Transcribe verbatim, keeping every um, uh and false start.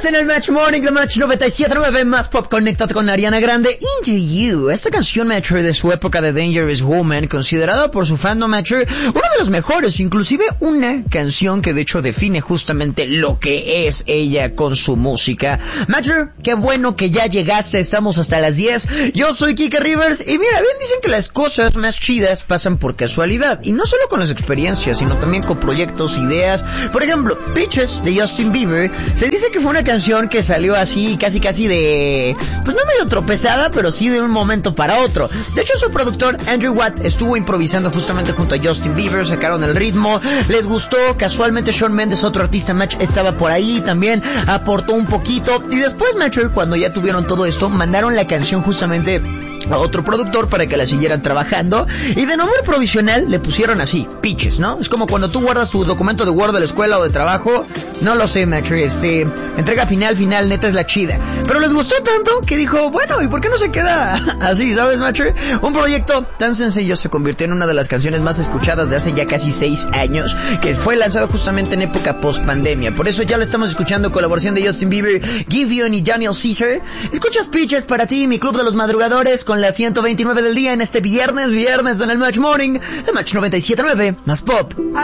Estás en el Match Morning de Match noventa y siete punto nueve más pop. Conéctate con Ariana Grande. Into You. Esta canción, Match, de su época de Dangerous Woman, considerada por su fandom, Match, una de las mejores, inclusive una canción que de hecho define justamente lo que es ella con su música. Match, qué bueno que ya llegaste, estamos hasta las diez. Yo soy Kike Rivers y mira, bien dicen que las cosas más chidas pasan por casualidad, y no solo con las experiencias, sino también con proyectos, ideas. Por ejemplo, Peaches de Justin Bieber, se dice que fue una canción que salió así, casi casi de, pues no medio tropezada, pero sí de un momento para otro. De hecho, su productor Andrew Watt estuvo improvisando justamente junto a Justin Bieber, sacaron el ritmo, les gustó, casualmente Shawn Mendes, otro artista, Match, estaba por ahí, también aportó un poquito, y después, Match, cuando ya tuvieron todo esto, mandaron la canción justamente a otro productor para que la siguieran trabajando, y de nombre provisional le pusieron así, Peaches, ¿no? Es como cuando tú guardas tu documento de Word de la escuela o de trabajo, no lo sé, Match, este, entrega final, final, neta es la chida. Pero les gustó tanto que dijo, bueno, ¿y por qué no se queda así, sabes, Match? Un proyecto tan sencillo se convirtió en una de las canciones más escuchadas de hace ya casi seis años, que fue lanzado justamente en época post-pandemia. Por eso ya lo estamos escuchando, colaboración de Justin Bieber, Giveon y Daniel Caesar. Escuchas Peaches para ti, mi club de los madrugadores, con la ciento veintinueve del día en este viernes, viernes en el Match Morning, de Match noventa y siete punto nueve, más pop.